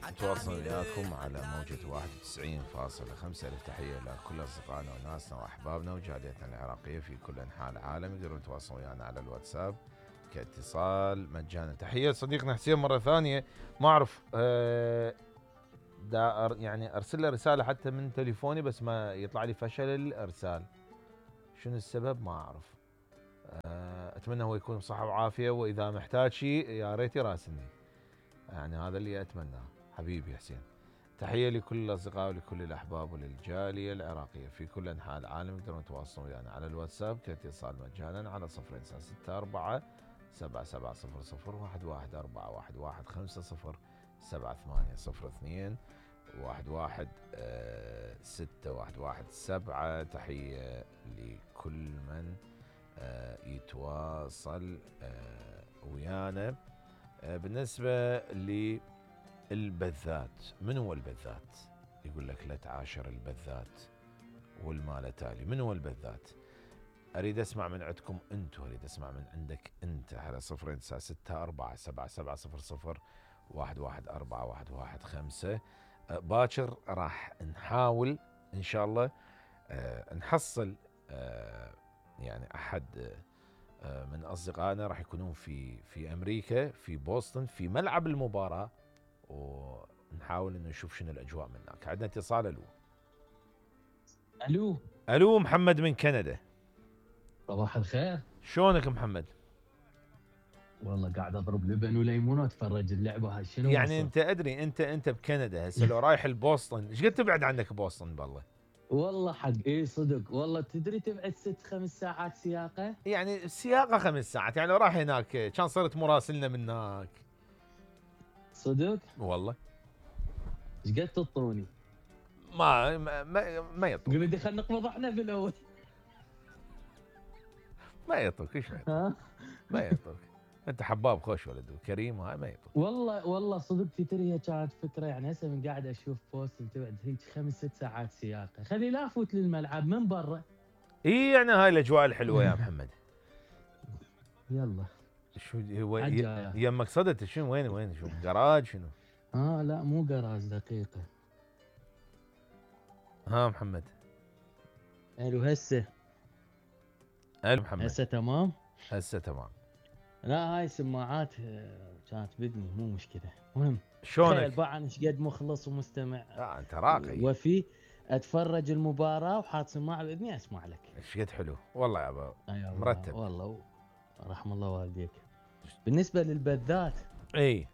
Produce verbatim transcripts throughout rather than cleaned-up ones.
نتواصل وياكم على موجة واحد وتسعين فاصلة خمسة. ألف تحية لكل أصدقائنا وناسنا وأحبابنا وجاليتنا العراقية في كل أنحاء العالم. يقدرون يتواصلون ويانا على الواتساب كاتصال مجانا. تحية صديقنا حسين مرة ثانية. ما أعرف أه دا أر يعني أرسل له رسالة حتى من تليفوني بس ما يطلع لي فشل الإرسال. شنو السبب ما أعرف. أه أتمنى هو يكون بصحة وعافية، وإذا محتاج شيء يا ريت يراسلني، يعني هذا اللي أتمناه. حبيبي حسين. تحية لكل الأصدقاء ولكل الأحباب وللجالية العراقية في كل أنحاء العالم. يقدرون يتواصلون ويانا على الواتساب كاتصال مجانا على صفر ستة أربعة سبعة سبعة صفر صفر واحد واحد أربعة واحد واحد خمسة صفر سبعة ثمانية صفر اثنين واحد واحد ستة واحد واحد سبعة. تحية لكل من يتواصل ويانا. بالنسبة للبذات، من هو البذات؟ يقول لك لا تعاشر البذات والمال تالي. من هو البذات؟ أريد أسمع من عندكم أنتم، أريد أسمع من عندك أنت على صفر تسعة ستة أربعة سبعة سبعة صفر صفر واحد واحد أربعة واحد واحد خمسة. باكر راح نحاول إن شاء الله أه نحصل أه يعني أحد من أصدقائنا راح يكونون في في أمريكا في بوسطن في ملعب المباراة، ونحاول إنه نشوف شنو الأجواء من هناك. عندنا اتصال. ألو ألو ألو محمد من كندا. صباح الخير. شلونك محمد؟ والله قاعد أضرب لبن وليمون وأتفرج اللعبة هاي شنو يعني وصل؟ أنت أدري أنت أنت بكندا هسه لو رايح لبوسطن إيش قد تبعد عنك بوسطن بالله؟ والله حق إيه صدق والله تدري تبعد ست خمس ساعات سياقة. يعني سياقة خمس ساعات، يعني لو راح هناك كان صرت مراسلنا من هناك. صدق؟ والله إيش قد تطوني؟ ما ما ما, ما يطوك. قول لي خلينا نقبض احنا في الأول. ما يطوك ايش ما يطوك. ما يطوك. انت حباب خوش ولد وكريم وهاي ما يطوك. والله والله صدق تدري هي كانت فكرة، يعني هسه من قاعد أشوف بوست تبعد هيك خمس ست ساعات سياقة، خلي لا أفوت للملعب من برا. اي يعني هاي الاجواء الحلوه يا محمد. يلا شو هو عجاية. يمك صدت شنو وين وين شو جراج شنو؟ اه لا مو جراج دقيقة. ها محمد. الو هسه الو محمد. هسه تمام. هسه تمام. لا هاي سماعات كانت بدني مو مشكلة. مهم شلونك؟ تخيل بقى ايش قد مخلص ومستمع. اه انت راقي. وفي اتفرج المباراة وحاط سماعة باذني اسمع لك. ايش قد حلو والله يا ابا. أيوة مرتب والله رحم الله والديك. بالنسبة للبذات اي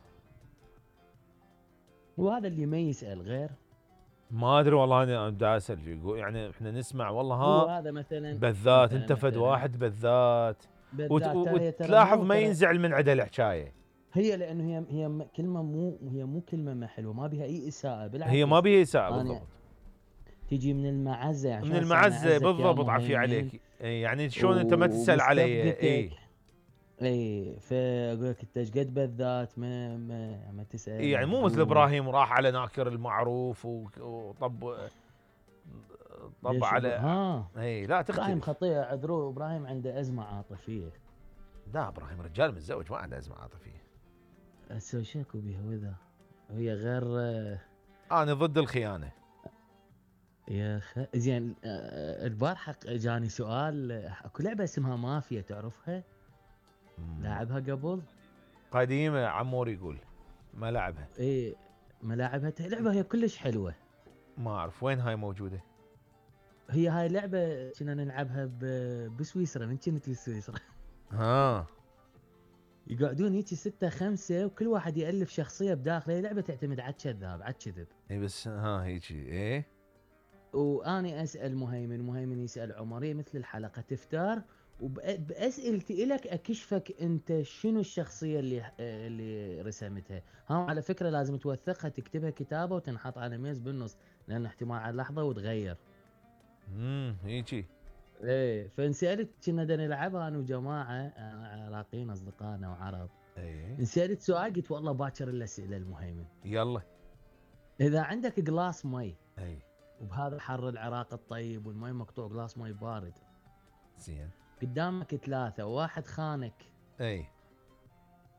وهذا اللي ما يسأل غير. ما ادري والله انا دا اسال يعني احنا نسمع والله ها هو هذا مثلا بذات. مثلاً انت فد مثلاً واحد بذات بذات ترى هي ترى وتلاحظ مو ما ترى ينزعل من عدا الحكايه. هي لانه هي هي كلمه مو هي مو كلمه ما حلوه، ما بها اي اساءه بالعكس. هي ما بيها اساءه أنا بالضبط. تجي من المعزه، يعني من شلون المعزه بالضبط عافيه عليك. يعني شلون انت ما تسال علي. اي اي فاقول لك انت ايش قد بذات ما ما, ما تسال يعني مو مثل ابراهيم راح على ناكر المعروف وطب طب على ها. اي لا تختلف. ابراهيم خطيه عذروه، ابراهيم عنده ازمه عاطفيه. لا ابراهيم رجال متزوج ما عنده ازمه عاطفيه. اسوي شكو بها وذا هي غير. انا ضد الخيانه يا خ... زين البارحه جاني سؤال. اكو لعبه اسمها مافيا تعرفها؟ لاعبها قبل؟ قديمه عمور يقول ما لعبها. ايه ما لعبها. لعبه هي كلش حلوه. ما اعرف وين هاي موجوده. هي هاي لعبه كنا نلعبها ب... بسويسرا. من كنت بسويسرا ها يقعدون هيك ستة خمسة وكل واحد يألف شخصية بداخله. هي لعبة تعتمد على الكذاب على الكذب. اي بس ها هيجي ايه. واني اسأل مهيمن، مهيمن يسأل عمر، مثل الحلقة تفتار وبأسئلتي إلك أكشفك أنت شنو الشخصية اللي اللي رسمتها. ها على فكرة لازم توثقها تكتبها كتابة وتنحط على ميز بالنص، لأن احتمال على لحظة وتغير. امم هيجي. ايه فانسألت كنا بدنا نلعبها انا وجماعة عراقيين اصدقائنا وعرب. ايه انسألت سؤال قلت والله باكر الأسئلة المهيمن. يلا. إذا عندك جلاس مي اي وبهذا الحر العراق الطيب والمي مقطوع، جلاس مي بارد زين قدامك ثلاثة وواحد خانك، اي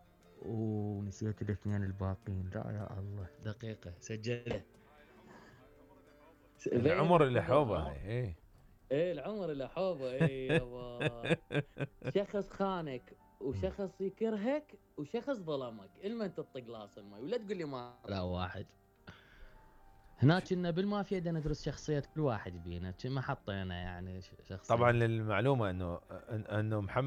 ونسيت الاثنين الباقين. لا يا الله، دقيقة سجلها. العمر اللي حوبه هاي. ايه ايه العمر اللي حوبه. ايه يابا. شخص خانك وشخص يكرهك وشخص ظلمك، المن تطق لاص المي ولا تقول لي ما لا واحد. هناك كنا بالمافيا بدنا ندرس شخصية كل واحد بينا، ما حطينا يعني شخصية. طبعا للمعلومه انه انه محمد